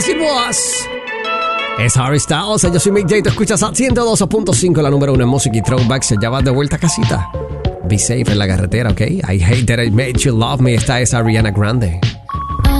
sin voz. Es Harry Styles, yo soy Mick J, te escuchas a 102.5, la número 1 en música y throwbacks. Ya vas de vuelta a casita. Be safe en la carretera, ¿ok? I hate that I made you love me. Esta es Ariana Grande.